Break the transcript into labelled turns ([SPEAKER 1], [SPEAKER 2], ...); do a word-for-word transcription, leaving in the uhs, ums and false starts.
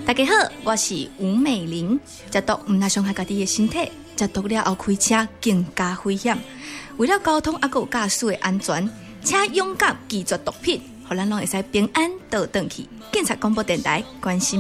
[SPEAKER 1] 大家好，我是吴美玲。食毒唔来伤害家己的身体，食毒了后开车更加危险。为了交通还有驾驶的安全，请勇敢拒绝毒品，互咱拢会使平安倒转去。警察广播电台关心。